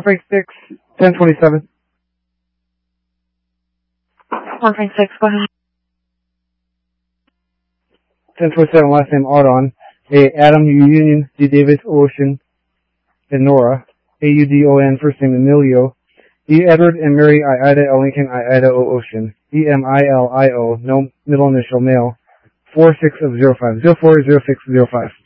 Frank 6, 1027. 1 Frank 6, go ahead. 1027, last name Audon. A. Adam, U. Union, D. Davis, Ocean, and Nora. A-U-D-O-N, first name Emilio. E. Edward and Mary, I. Ida, L. Lincoln, I. Ida, O. Ocean. E-M-I-L-I-O, no middle initial, male. 46 of 05. 040605.